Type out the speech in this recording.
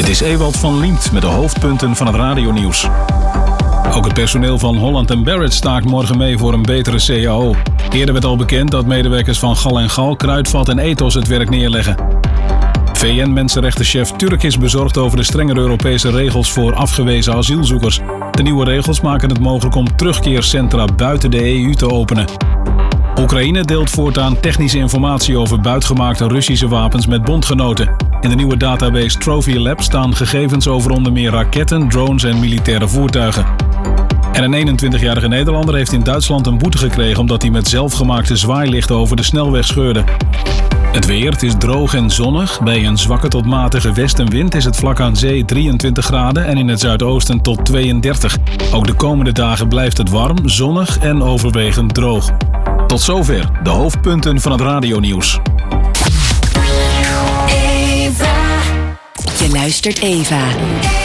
Dit is Ewald van Liemt met de hoofdpunten van het radionieuws. Ook het personeel van Holland & Barrett staakt morgen mee voor een betere CAO. Eerder werd al bekend dat medewerkers van Gal & Gal, Kruidvat en Ethos het werk neerleggen. VN-mensenrechtenchef Turk is bezorgd over de strengere Europese regels voor afgewezen asielzoekers. De nieuwe regels maken het mogelijk om terugkeercentra buiten de EU te openen. Oekraïne deelt voortaan technische informatie over buitgemaakte Russische wapens met bondgenoten. In de nieuwe database Trophy Lab staan gegevens over onder meer raketten, drones en militaire voertuigen. En een 21-jarige Nederlander heeft in Duitsland een boete gekregen omdat hij met zelfgemaakte zwaailichten over de snelweg scheurde. Het weer, het is droog en zonnig. Bij een zwakke tot matige westenwind is het vlak aan zee 23 graden en in het zuidoosten tot 32. Ook de komende dagen blijft het warm, zonnig en overwegend droog. Tot zover de hoofdpunten van het radionieuws. Je luistert Eva.